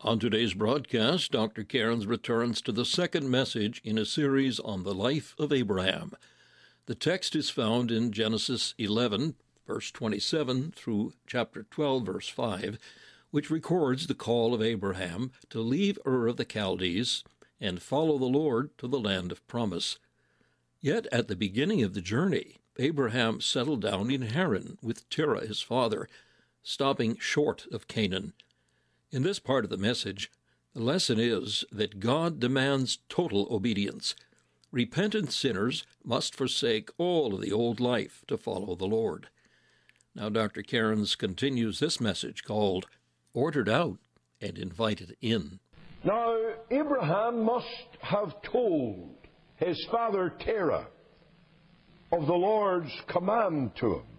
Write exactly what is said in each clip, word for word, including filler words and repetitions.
On today's broadcast, Doctor Cairns returns to the second message in a series on the life of Abraham. The text is found in Genesis eleven, verse twenty-seven, through chapter twelve, verse five, which records the call of Abraham to leave Ur of the Chaldees and follow the Lord to the land of promise. Yet at the beginning of the journey, Abraham settled down in Haran with Terah his father, stopping short of Canaan. In this part of the message, the lesson is that God demands total obedience. Repentant sinners must forsake all of the old life to follow the Lord. Now Doctor Cairns continues this message called Ordered Out and Invited In. Now, Abraham must have told his father Terah of the Lord's command to him.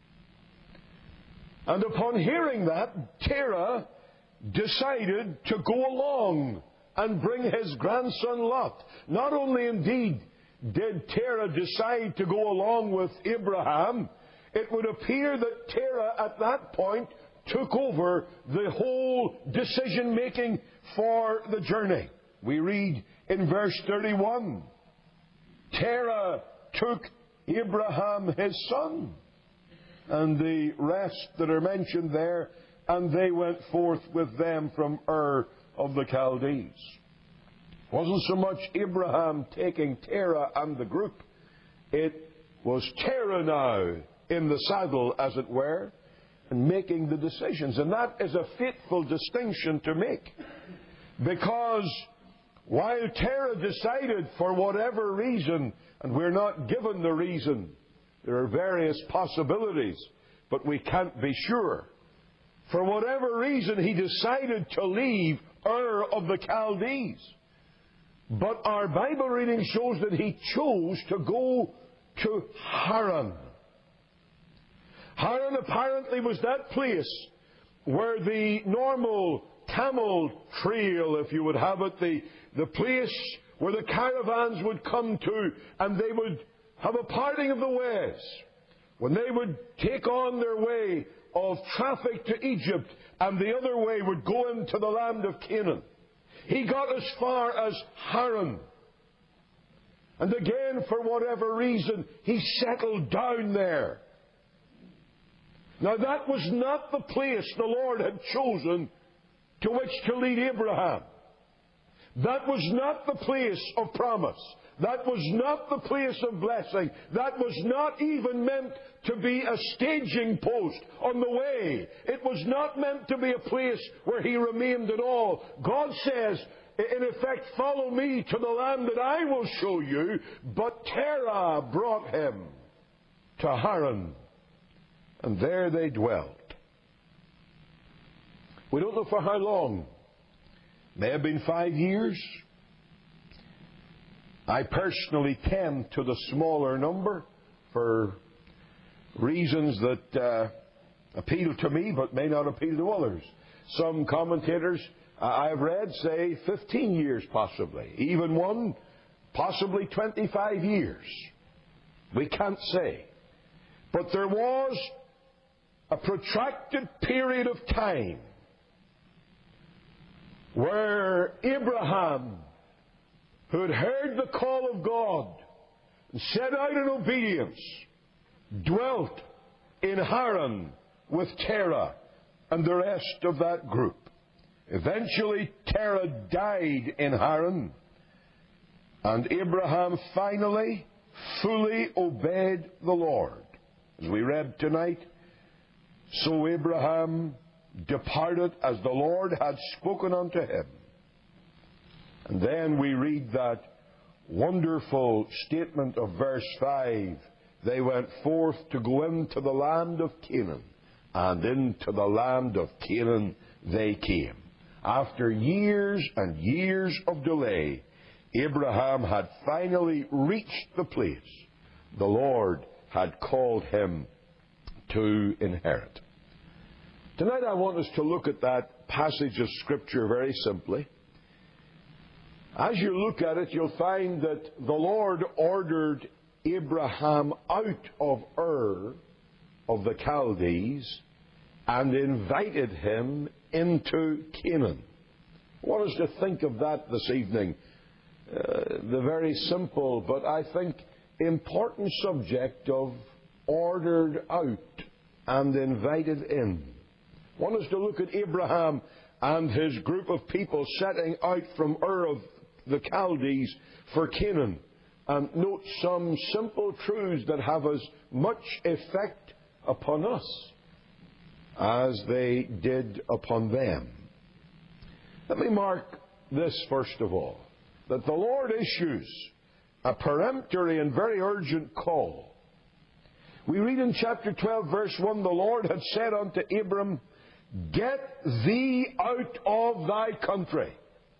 And upon hearing that, Terah decided to go along and bring his grandson Lot. Not only indeed did Terah decide to go along with Abraham, it would appear that Terah at that point took over the whole decision-making for the journey. We read in verse thirty-one, Terah took Abraham his son, and the rest that are mentioned there, and they went forth with them from Ur of the Chaldees. It wasn't so much Abraham taking Terah and the group. It was Terah now in the saddle, as it were, and making the decisions. And that is a fateful distinction to make. Because while Terah decided for whatever reason, and we're not given the reason, there are various possibilities, but we can't be sure. For whatever reason, he decided to leave Ur of the Chaldees. But our Bible reading shows that he chose to go to Haran. Haran apparently was that place where the normal camel trail, if you would have it, the, the place where the caravans would come to, and they would have a parting of the ways, when they would take on their way of traffic to Egypt, and the other way would go into the land of Canaan. He got as far as Haran. And again, for whatever reason, he settled down there. Now, that was not the place the Lord had chosen to which to lead Abraham. That was not the place of promise. That was not the place of blessing. That was not even meant to be a staging post on the way. It was not meant to be a place where he remained at all. God says, in effect, follow me to the land that I will show you. But Terah brought him to Haran, and there they dwelt. We don't know for how long. May have been five years. I personally tend to the smaller number for reasons that uh, appeal to me but may not appeal to others. Some commentators uh, I've read say fifteen years possibly. Even one possibly twenty-five years. We can't say. But there was a protracted period of time where Abraham, who had heard the call of God and set out in obedience, dwelt in Haran with Terah and the rest of that group. Eventually, Terah died in Haran, and Abraham finally fully obeyed the Lord. As we read tonight, so Abraham departed as the Lord had spoken unto him. And then we read that wonderful statement of verse five. They went forth to go into the land of Canaan, and into the land of Canaan they came. After years and years of delay, Abraham had finally reached the place the Lord had called him to inherit. Tonight I want us to look at that passage of Scripture very simply. As you look at it, you'll find that the Lord ordered Abraham out of Ur of the Chaldees and invited him into Canaan. I want us to think of that this evening. Uh, the very simple, but I think important subject of ordered out and invited in. I want us to look at Abraham and his group of people setting out from Ur of the Chaldees for Canaan, and note some simple truths that have as much effect upon us as they did upon them. Let me mark this first of all, that the Lord issues a peremptory and very urgent call. We read in chapter twelve, verse one, the Lord had said unto Abram, Get thee out of thy country,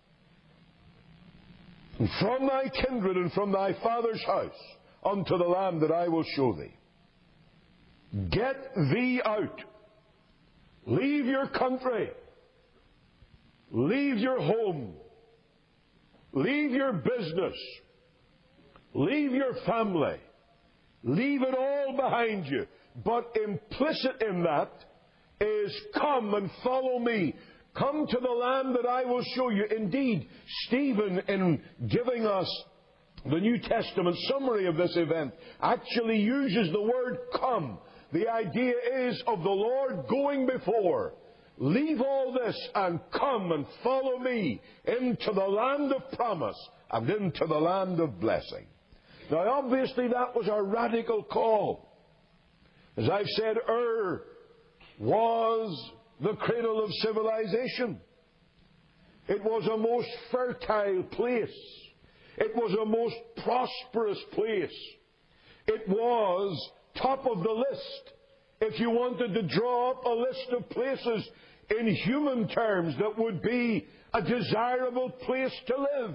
and from thy kindred and from thy father's house, unto the land that I will show thee. Get thee out. Leave your country. Leave your home. Leave your business. Leave your family. Leave it all behind you. But implicit in that is, come and follow me. Come to the land that I will show you. Indeed, Stephen, in giving us the New Testament summary of this event, actually uses the word come. The idea is of the Lord going before. Leave all this and come and follow me into the land of promise and into the land of blessing. Now, obviously, that was a radical call. As I've said, Ur was the cradle of civilization. It was a most fertile place. It was a most prosperous place. It was top of the list. If you wanted to draw up a list of places in human terms that would be a desirable place to live.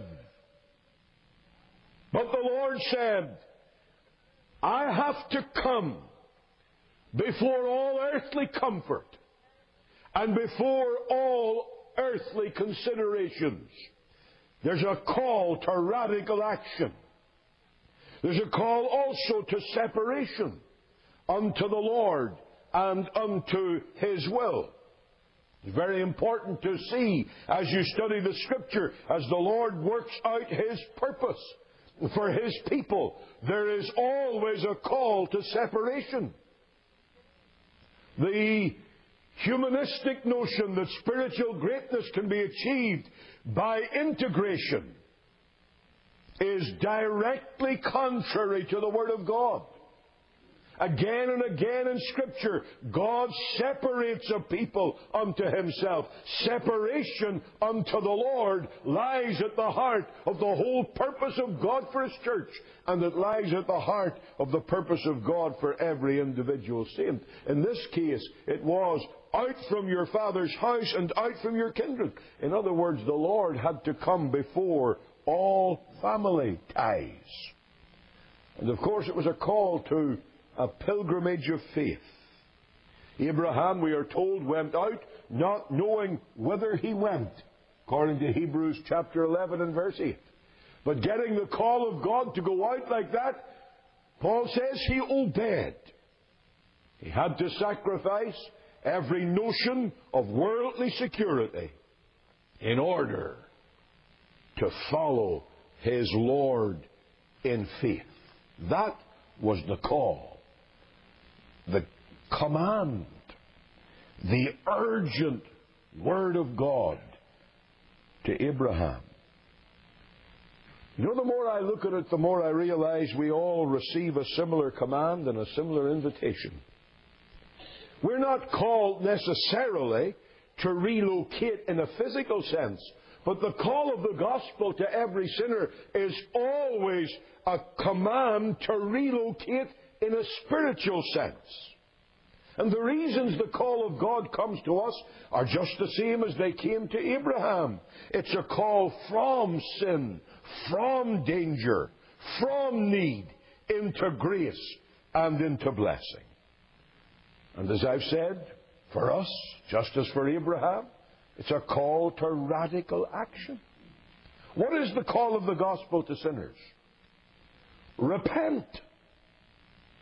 But the Lord said, I have to come before all earthly comfort and before all earthly considerations. There's a call to radical action. There's a call also to separation unto the Lord and unto His will. It's very important to see as you study the Scripture, as the Lord works out His purpose for His people, there is always a call to separation. The humanistic notion that spiritual greatness can be achieved by integration is directly contrary to the Word of God. Again and again in Scripture, God separates a people unto Himself. Separation unto the Lord lies at the heart of the whole purpose of God for His church, and it lies at the heart of the purpose of God for every individual saint. In this case, it was out from your father's house and out from your kindred. In other words, the Lord had to come before all family ties. And of course, it was a call to a pilgrimage of faith. Abraham, we are told, went out not knowing whither he went, according to Hebrews chapter eleven and verse eight. But getting the call of God to go out like that, Paul says he obeyed. He had to sacrifice every notion of worldly security in order to follow his Lord in faith. That was the call. The command, the urgent word of God to Abraham. You know, the more I look at it, the more I realize we all receive a similar command and a similar invitation. We're not called necessarily to relocate in a physical sense, but the call of the gospel to every sinner is always a command to relocate in a spiritual sense. And the reasons the call of God comes to us are just the same as they came to Abraham. It's a call from sin, from danger, from need, into grace and into blessing. And as I've said, for us, just as for Abraham, it's a call to radical action. What is the call of the gospel to sinners? Repent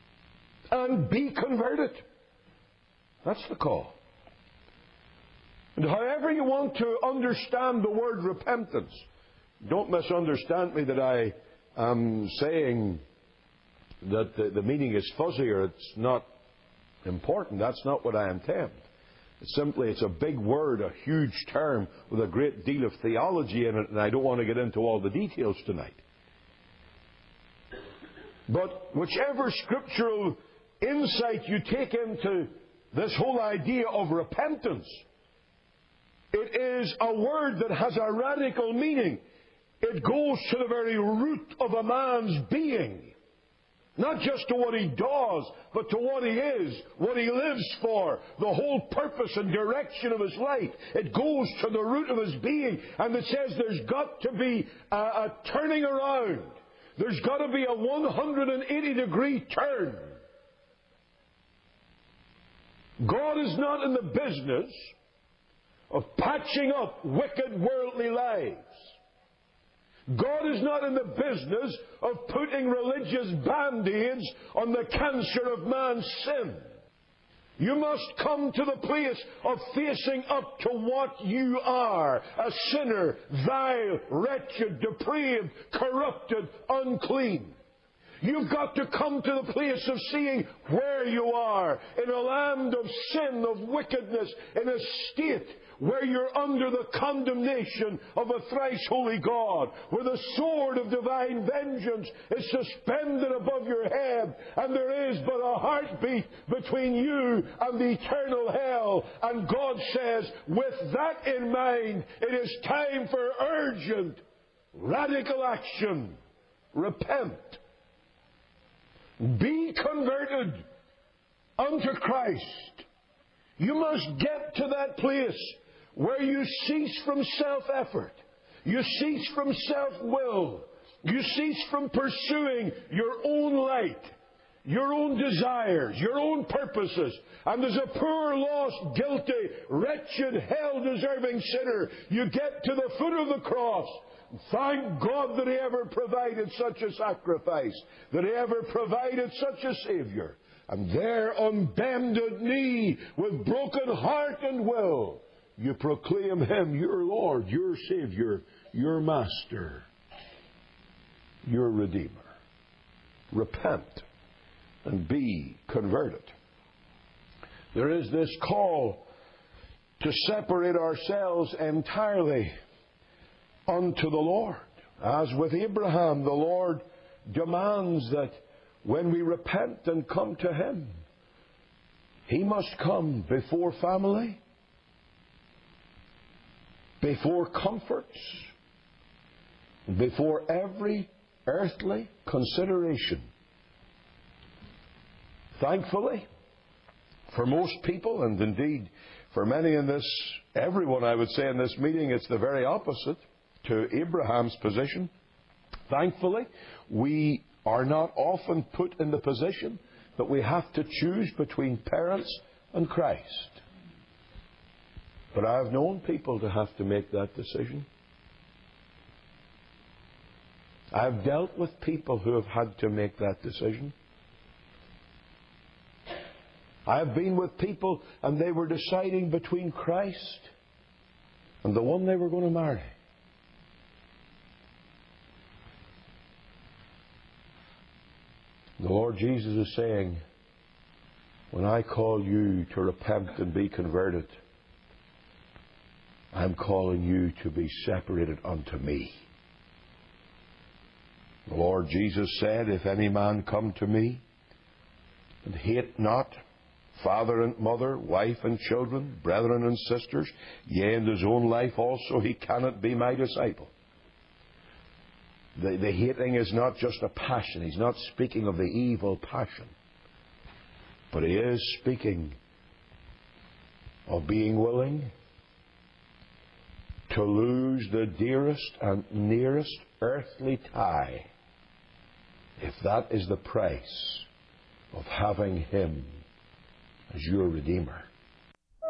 and be converted. That's the call. And however you want to understand the word repentance, don't misunderstand me that I am saying that the, the meaning is fuzzy or it's not important. That's not what I intend. It's simply, it's a big word, a huge term with a great deal of theology in it, and I don't want to get into all the details tonight. But whichever scriptural insight you take into this whole idea of repentance, it is a word that has a radical meaning. It goes to the very root of a man's being. Not just to what he does, but to what he is, what he lives for, the whole purpose and direction of his life. It goes to the root of his being, and it says there's got to be a, a turning around. There's got to be a one hundred eighty degree turn. God is not in the business of patching up wicked worldly lives. God is not in the business of putting religious band-aids on the cancer of man's sin. You must come to the place of facing up to what you are, a sinner, vile, wretched, depraved, corrupted, unclean. You've got to come to the place of seeing where you are, in a land of sin, of wickedness, in a state where you're under the condemnation of a thrice holy God, where the sword of divine vengeance is suspended above your head, and there is but a heartbeat between you and the eternal hell. And God says, with that in mind, it is time for urgent, radical action. Repent. Be converted unto Christ. You must get to that place where you cease from self-effort. You cease from self-will. You cease from pursuing your own light, your own desires, your own purposes. And as a poor, lost, guilty, wretched, hell-deserving sinner, you get to the foot of the cross. Thank God that He ever provided such a sacrifice, that He ever provided such a Savior. And there on bended knee, with broken heart and will, you proclaim Him your Lord, your Savior, your Master, your Redeemer. Repent and be converted. There is this call to separate ourselves entirely unto the Lord. As with Abraham, the Lord demands that when we repent and come to Him, He must come before family, before comforts, before every earthly consideration. Thankfully, for most people, and indeed for many in this, everyone I would say in this meeting, it's the very opposite to Abraham's position. Thankfully, we are not often put in the position that we have to choose between parents and Christ. But I've known people to have to make that decision. I've dealt with people who have had to make that decision. I've been with people and they were deciding between Christ and the one they were going to marry. The Lord Jesus is saying, when I call you to repent and be converted, I'm calling you to be separated unto me. The Lord Jesus said, if any man come to me and hate not father and mother, wife and children, brethren and sisters, yea, and his own life also, he cannot be my disciple. The, the hating is not just a passion. He's not speaking of the evil passion. But he is speaking of being willing to lose the dearest and nearest earthly tie, if that is the price of having Him as your Redeemer.